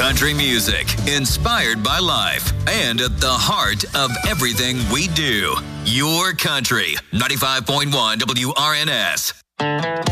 Country music, inspired by life, and at the heart of everything we do. Your country, 95.1 WRNS.